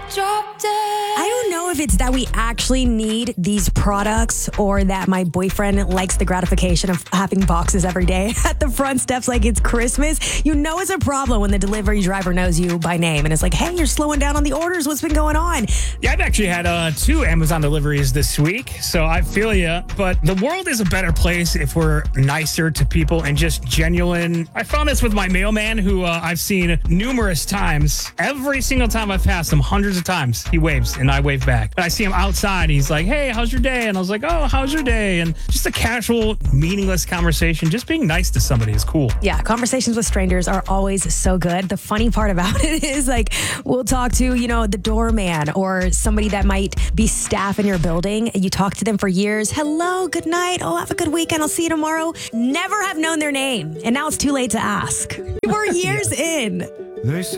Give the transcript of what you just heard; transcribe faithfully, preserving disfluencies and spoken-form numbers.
Drop dead. I don't know if it's that we actually need these products or that my boyfriend likes the gratification of having boxes every day at the front steps like it's Christmas. You know it's a problem when the delivery driver knows you by name and it's like, hey, you're slowing down on the orders. What's been going on? Yeah, I've actually had uh, two Amazon deliveries this week, so I feel you. But the world is a better place if we're nicer to people and just genuine. I found this with my mailman who uh, I've seen numerous times. Every single time I've passed him, hundreds of times, he waves and I wave back. But I see him outside. He's like, hey, how's your day? And I was like, oh, how's your day? And just a casual, meaningless conversation. Just being nice to somebody is cool. Yeah, conversations with strangers are always so good. The funny part about it is like we'll talk to, you know, the doorman or somebody that might be staff in your building. You talk to them for years. Hello, good night. Oh, have a good weekend. I'll see you tomorrow. Never have known their name. And now it's too late to ask. We're years yeah. in. They say